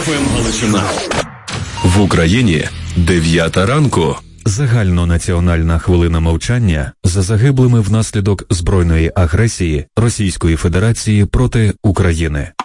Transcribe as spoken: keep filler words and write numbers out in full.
Галичина. В Україні дев'ята ранку. Загальнонаціональна хвилина мовчання за загиблими внаслідок збройної агресії Російської Федерації проти України.